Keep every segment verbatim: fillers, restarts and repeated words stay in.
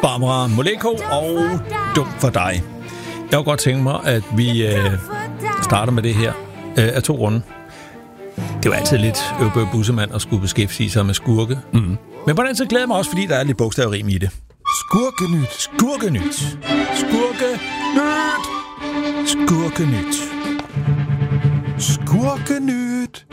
Barbara Moleko og Dum for dig. Jeg kunne godt tænke mig, at vi øh, starter med det her øh, af to grunde. Det var altid lidt øvbøg bussemand at skulle beskæftige sig med skurke. Mm. Men på den så glæder jeg mig også, fordi der er lidt bogstavrim i det. Skurkenyt. Skurkenyt. Skurkenyt. Skurkenyt. Skurkenyt.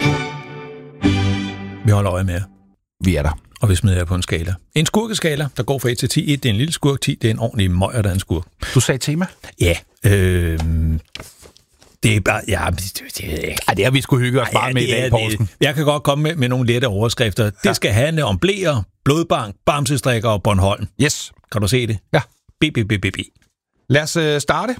Vi holder øje med jer. Vi er der. Og vi smider jer på en skala. En skurkeskala, der går fra et til ti. et, det er en lille skurk. ti, det er en ordentlig møger, der er en skurk. Du sagde tema? Ja. Øh, det er bare... Ja, det, det, Ej, det har vi sgu hygge os bare ja, med i dag, Poulsen. Jeg kan godt komme med, med nogle lette overskrifter. Det ja. skal handle om bleer, blodbank, bamsestrikker og Bornholm. Yes. Kan du se det? Ja. B, B, B, B, B. Lad os uh, starte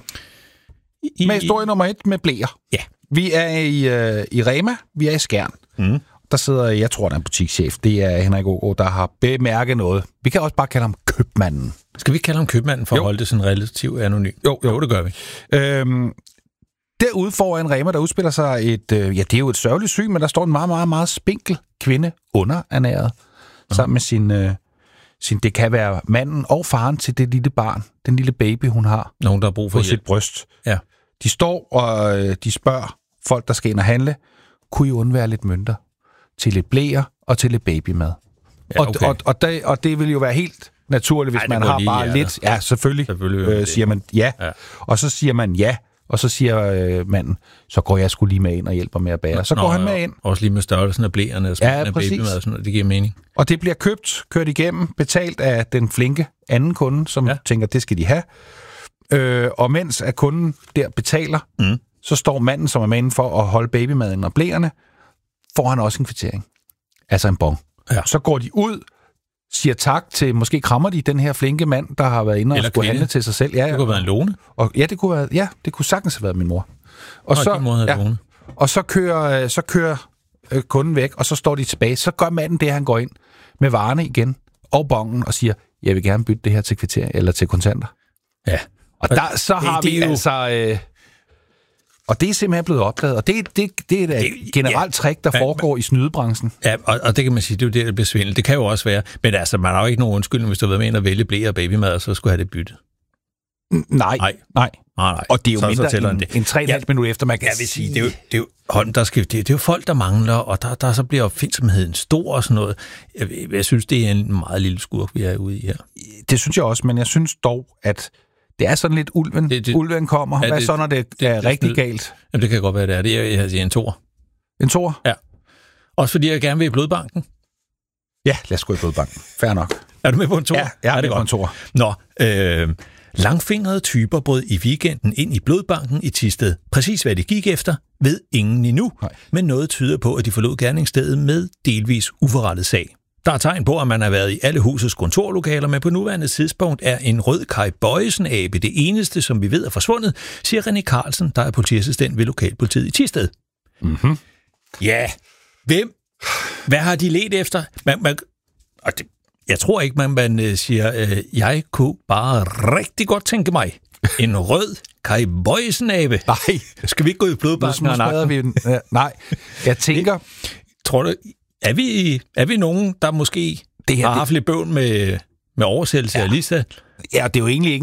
I, med historie nummer et med bleer. Ja. Vi er i, uh, i Rema. Vi er i Skjern. Mm. Der sidder, jeg tror, der er en butikschef. Det er Henrik Aagaard, der har bemærket noget. Vi kan også bare kalde ham købmanden. Skal vi kalde ham købmanden for jo. At holde det sådan relativt anonym? Jo, jo. jo, det gør vi. Øhm, derude foran Rema, der udspiller sig et... Øh, ja, det er jo et sørgeligt syn, men der står en meget, meget, meget spinkel kvinde underernæret. Uh-huh. Sammen med sin, øh, sin... Det kan være manden og faren til det lille barn. Den lille baby, hun har. Nogen, der har brug for på hjælp. Sit bryst. Ja. De står, og øh, de spørger folk, der skal ind og handle, kunne I undvære lidt mønter til lidt blæer og til lidt babymad? Ja, okay. og, og, og, det, og det vil jo være helt naturligt, hvis Ej, man har lige, bare ja, lidt... Ja, selvfølgelig, selvfølgelig øh, siger man ja. ja. Og så siger man ja. Og så siger øh, manden, så går jeg sgu lige med ind og hjælper med at bære. Så Nå, går han med ind. Også lige med størrelsen af blæerne og ja, af babymad og sådan noget. Det giver mening. Og det bliver købt, kørt igennem, betalt af den flinke anden kunde, som ja. tænker, det skal de have. Øh, og mens at kunden der betaler, mm. så står manden, som er med inden for at holde babymaden og blæerne, får han også en kvittering. Altså en bon. Ja. Så går de ud, siger tak til, måske krammer de den her flinke mand, der har været inde og Eller skulle kvinde. handle til sig selv. Ja, det kunne være en Lone. Og, ja, det kunne være, ja, det kunne sagtens have været min mor. Og, Nå, så, mor ja, og så kører, så kører øh, kunden væk, og så står de tilbage. Så gør manden det, han går ind med varerne igen, og bongen, og siger, jeg vil gerne bytte det her til kvitter, eller til kontanter. Ja. Og der, så har det, vi det jo... altså... Øh, Og det er simpelthen blevet opdaget, og det, det, det er et generelt ja, trick, der ja, foregår i snydebranchen. Ja, og, og det kan man sige, det er jo det, der bliver svindel. Det kan jo også være, men altså, man har jo ikke nogen undskyldning, hvis du har været med ind og vælge blæer og babymad, så skulle have det byttet. Nej, nej, nej. nej. Og det er jo så, mindre så end, end tre komma fem ja, minutter efter, man kan jeg vil sige. Det er jo, det er jo, hold, der skal, det, det er jo folk, der mangler, og der, der så bliver opfindsomheden stor og sådan noget. Jeg, jeg synes, det er en meget lille skurk, vi er ude i her. Det synes jeg også, men jeg synes dog, at det er sådan lidt ulven. Det, det, ulven kommer. Hvad det, så, når det, det er det, rigtig det, galt? Jamen, det kan godt være, det er. Det er, jeg siger en toer. En toer? Ja. Også fordi jeg gerne vil i blodbanken. Ja, lad os gå i blodbanken. Fair nok. Er du med på en toer? Ja, jeg er, er det med på en toer. Nå, øh, langfingrede typer brød i weekenden ind i blodbanken i Thisted. Præcis hvad de gik efter, ved ingen endnu. Nej. Men noget tyder på, at de forlod gerningsstedet med delvis uforrettet sag. Der er tegn på, at man har været i alle husets kontorlokaler, men på nuværende tidspunkt er en rød Kai Bøjsen-abe det eneste, som vi ved er forsvundet, siger René Carlsen, der er politiassistent ved lokalpolitiet i Thisted. Mm-hmm. Ja, hvem? Hvad har de ledt efter? Man, man, og det, jeg tror ikke, man, man siger, øh, jeg kunne bare rigtig godt tænke mig en rød Kai Bøjsen-abe. Nej. Skal vi ikke gå i blodbanken? Nej, vi, ja, nej, jeg tænker... Tror du... Er vi, er vi nogen, der måske det her, har haft det... lidt bøvl med, med oversættelse ja. af Lisa? Ja, det er jo egentlig ikke